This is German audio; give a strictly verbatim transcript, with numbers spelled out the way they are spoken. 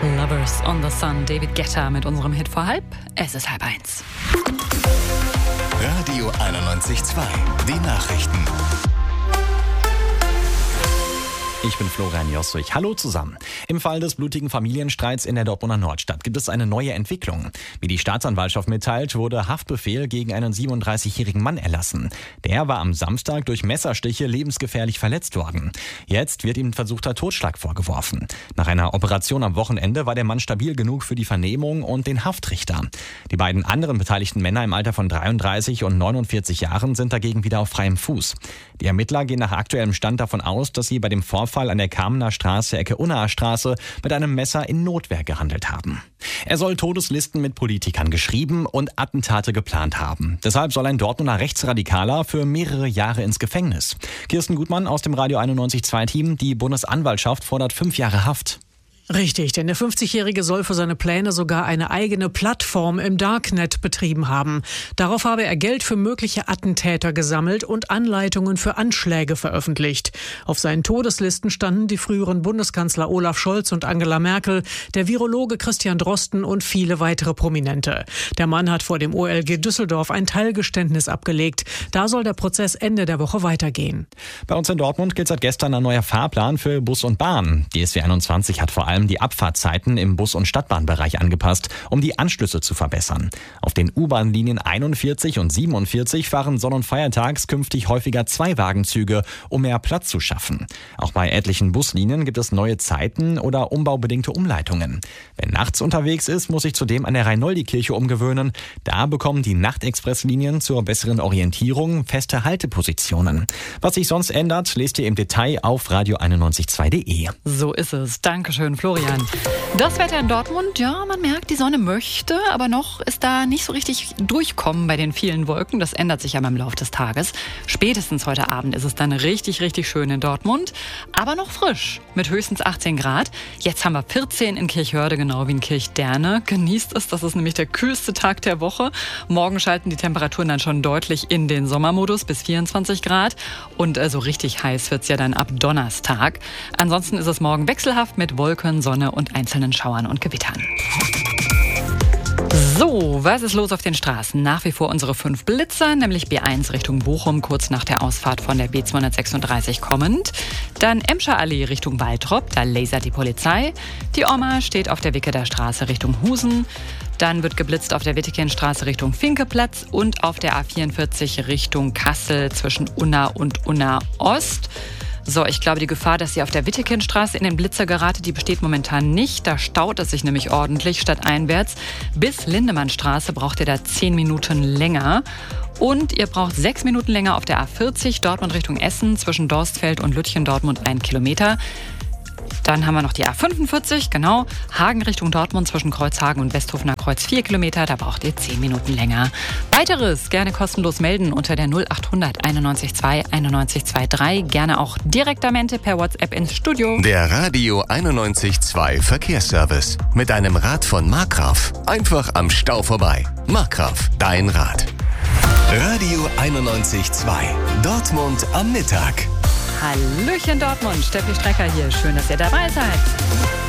Lovers on the Sun, David Guetta mit unserem Hit vor halb. Es ist halb eins. Radio einundneunzig Komma zwei, die Nachrichten. Ich bin Florian Jossrich. Hallo zusammen. Im Fall des blutigen Familienstreits in der Dortmunder Nordstadt gibt es eine neue Entwicklung. Wie die Staatsanwaltschaft mitteilt, wurde Haftbefehl gegen einen siebenunddreißigjährigen Mann erlassen. Der war am Samstag durch Messerstiche lebensgefährlich verletzt worden. Jetzt wird ihm versuchter Totschlag vorgeworfen. Nach einer Operation am Wochenende war der Mann stabil genug für die Vernehmung und den Haftrichter. Die beiden anderen beteiligten Männer im Alter von dreiunddreißig und neunundvierzig Jahren sind dagegen wieder auf freiem Fuß. Die Ermittler gehen nach aktuellem Stand davon aus, dass sie bei dem Vorfall an der Kamener Straße, Ecke Unnaer Straße, mit einem Messer in Notwehr gehandelt haben. Er soll Todeslisten mit Politikern geschrieben und Attentate geplant haben. Deshalb soll ein Dortmunder Rechtsradikaler für mehrere Jahre ins Gefängnis. Kirsten Gutmann aus dem Radio einundneunzig Komma zwei Team. Die Bundesanwaltschaft fordert fünf Jahre Haft. Richtig, denn der fünfzigjährige soll für seine Pläne sogar eine eigene Plattform im Darknet betrieben haben. Darauf habe er Geld für mögliche Attentäter gesammelt und Anleitungen für Anschläge veröffentlicht. Auf seinen Todeslisten standen die früheren Bundeskanzler Olaf Scholz und Angela Merkel, der Virologe Christian Drosten und viele weitere Prominente. Der Mann hat vor dem O L G Düsseldorf ein Teilgeständnis abgelegt. Da soll der Prozess Ende der Woche weitergehen. Bei uns in Dortmund gilt seit gestern ein neuer Fahrplan für Bus und Bahn. Die S W einundzwanzig hat vor allem die Abfahrtzeiten im Bus- und Stadtbahnbereich angepasst, um die Anschlüsse zu verbessern. Auf den U-Bahn-Linien einundvierzig und siebenundvierzig fahren sonn- und feiertags künftig häufiger Zweiwagenzüge, um mehr Platz zu schaffen. Auch bei etlichen Buslinien gibt es neue Zeiten oder umbaubedingte Umleitungen. Wer nachts unterwegs ist, muss sich zudem an der Rhein-Noldi-Kirche umgewöhnen. Da bekommen die Nachtexpresslinien zur besseren Orientierung feste Haltepositionen. Was sich sonst ändert, lest ihr im Detail auf radio einundneunzig Komma zwei punkt de. So ist es. Dankeschön, Florian. Das Wetter in Dortmund, ja, man merkt, die Sonne möchte, aber noch ist da nicht so richtig durchkommen bei den vielen Wolken. Das ändert sich ja im Laufe des Tages. Spätestens heute Abend ist es dann richtig, richtig schön in Dortmund, aber noch frisch mit höchstens achtzehn Grad. Jetzt haben wir vierzehn in Kirchhörde, genau wie in Kirchderne. Genießt es, das ist nämlich der kühlste Tag der Woche. Morgen schalten die Temperaturen dann schon deutlich in den Sommermodus bis vierundzwanzig Grad und äh, so richtig heiß wird's ja dann ab Donnerstag. Ansonsten ist es morgen wechselhaft mit Wolken, Sonne und einzelnen Schauern und Gewittern. So, was ist los auf den Straßen? Nach wie vor unsere fünf Blitzer, nämlich B eins Richtung Bochum, kurz nach der Ausfahrt von der B zweihundertsechsunddreißig kommend. Dann Emscher Allee Richtung Waltrop, da lasert die Polizei. Die Oma steht auf der Wicketer Straße Richtung Husen. Dann wird geblitzt auf der Wittekernstraße Richtung Finkeplatz und auf der A vierundvierzig Richtung Kassel zwischen Unna und Unna Ost. So, ich glaube, die Gefahr, dass ihr auf der Wittekernstraße in den Blitzer geratet, die besteht momentan nicht. Da staut es sich nämlich ordentlich stadteinwärts. Bis Lindemannstraße braucht ihr da zehn Minuten länger. Und ihr braucht sechs Minuten länger auf der A vierzig, Dortmund Richtung Essen, zwischen Dorstfeld und Lütchen-Dortmund ein Kilometer. Dann haben wir noch die A fünfundvierzig, genau, Hagen Richtung Dortmund zwischen Kreuzhagen und Westhofener Kreuz vier Kilometer, da braucht ihr zehn Minuten länger. Weiteres gerne kostenlos melden unter der null achthundert einundneunzig zwei einundneunzig zweiunddreißig, gerne auch Direktamente per WhatsApp ins Studio. Der Radio einundneunzig Komma zwei Verkehrsservice mit einem Rad von Markgraf. Einfach am Stau vorbei. Markgraf, dein Rad. Radio einundneunzig Komma zwei, Dortmund am Mittag. Hallöchen Dortmund, Steffi Strecker hier, schön, dass ihr dabei seid.